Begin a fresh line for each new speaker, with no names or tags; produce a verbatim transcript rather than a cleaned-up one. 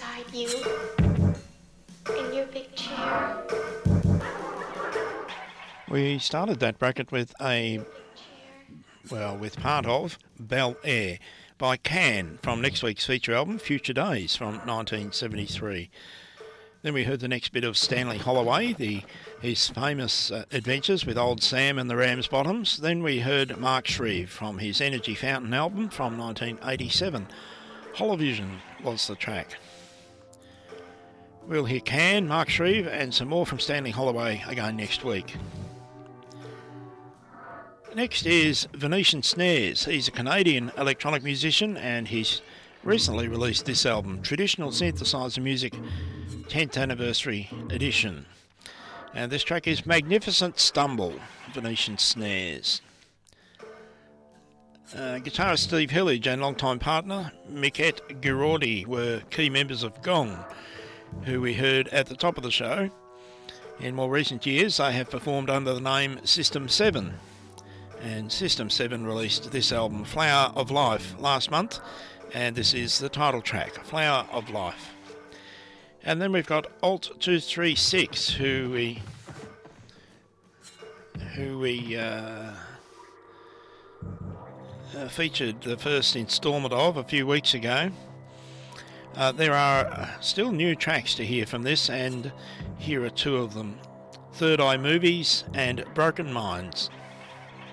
beside you in your big chair.
We started that bracket with a, well, with part of Bel Air by Can from next week's feature album, Future Days, from nineteen seventy-three. Then we heard the next bit of Stanley Holloway, the his famous uh, adventures with Old Sam and the Ramsbottoms. Then we heard Mark Shreve from his Energy Fountain album from nineteen eighty-seven. Holovision was the track. We'll hear Can, Mark Shreve and some more from Stanley Holloway again next week. Next is Venetian Snares. He's a Canadian electronic musician and he's recently released this album, Traditional Synthesizer Music tenth Anniversary Edition. And this track is Magnificent Stumble, Venetian Snares. Uh, guitarist Steve Hillage and longtime partner Miquette Girardi were key members of Gong, who we heard at the top of the show. In more recent years, they have performed under the name System seven. And System seven released this album, Flower of Life, last month, and this is the title track, Flower of Life. And then we've got Alt two three six, who we who we uh, uh, featured the first instalment of a few weeks ago. Uh, there are still new tracks to hear from this, and here are two of them: Third Eye Movies and Broken Minds.